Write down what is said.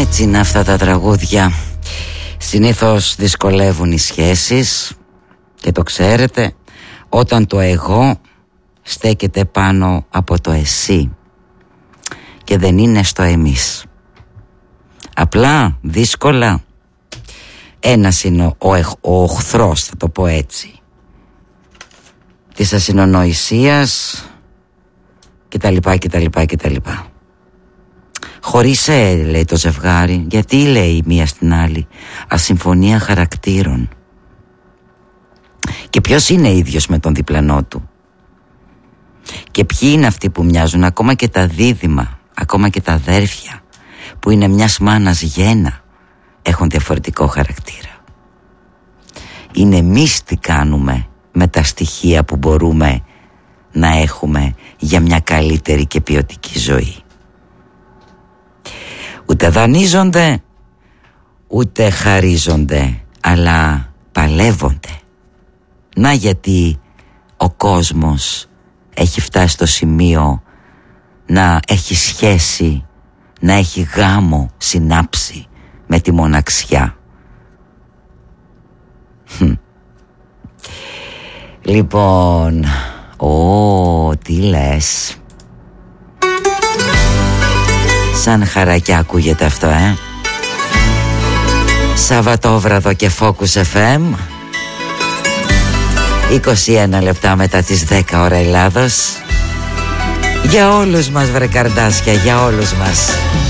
Έτσι είναι αυτά τα τραγούδια. Συνήθως δυσκολεύουν οι σχέσεις και το ξέρετε, όταν το εγώ στέκεται πάνω από το εσύ και δεν είναι στο εμείς. Απλά, δύσκολα. Ένας είναι ο οχθρός, θα το πω έτσι, της ασυνονοησίας κτλ. Χωρίσε, λέει το ζευγάρι, γιατί λέει η μία στην άλλη, ασυμφωνία χαρακτήρων. Και ποιος είναι ίδιος με τον διπλανό του? Και ποιοι είναι αυτοί που μοιάζουν? Ακόμα και τα δίδυμα, ακόμα και τα αδέρφια που είναι μιας μάνας γένα, έχουν διαφορετικό χαρακτήρα. Είναι εμείς τι κάνουμε με τα στοιχεία που μπορούμε να έχουμε για μια καλύτερη και ποιοτική ζωή. Ούτε δανείζονται, ούτε χαρίζονται, αλλά παλεύονται. Να γιατί ο κόσμος έχει φτάσει στο σημείο να έχει σχέση, να έχει γάμο συνάψει με τη μοναξιά. Λοιπόν, τι λες? Σαν χαρακιά ακούγεται αυτό, Σαββατόβραδο και Focus FM. 21 λεπτά μετά τις 10 ώρα Ελλάδος. Για όλους μας βρε καρδάσια, για όλους μας.